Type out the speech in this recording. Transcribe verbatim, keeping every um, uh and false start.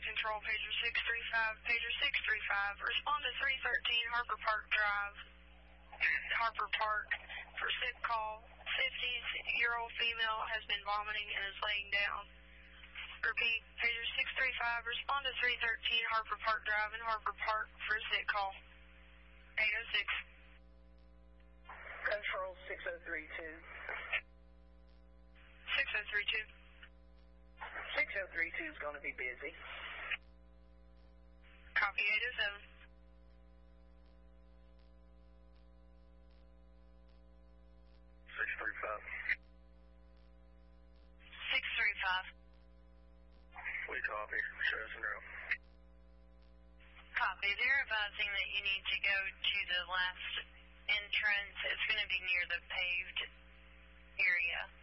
Control, pager six three five, pager six three five. Respond to three thirteen Harper Park Drive, Harper Park, for sick call. fifty-year-old female has been vomiting and is laying down. Repeat, pager six three five, respond to three thirteen Harper Park Drive in Harper Park for a sick call. eight oh six. Control six oh three two. six oh three two. six oh three two is going to be busy. Copy eight oh seven. six three five. six three five. We copy. Shows and route. Copy. They're advising that you need to go to the last entrance. It's going to be near the paved area.